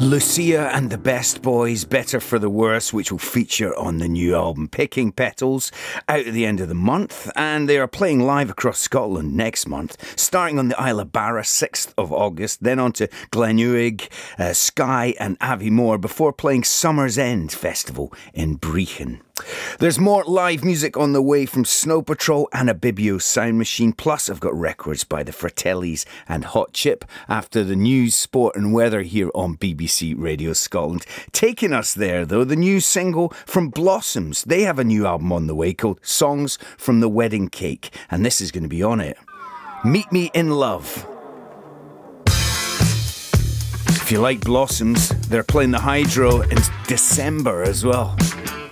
Lucia and the Best Boys, Better for the Worse, which will feature on the new album Picking Petals, out at the end of the month, and they are playing live across Scotland next month, starting on the Isle of Barra 6th of August, then on to Glenuig, Skye and Aviemore, before playing Summer's End Festival in Brechin. There's more live music on the way from Snow Patrol and a Bibio Sound Machine. Plus, I've got records by the Fratellis and Hot Chip after the news, sport and weather here on BBC Radio Scotland. Taking us there, though, the new single from Blossoms. They have a new album on the way called Songs from the Wedding Cake, and this is going to be on it. Meet Me in Love. If you like Blossoms, they're playing the Hydro in December as well.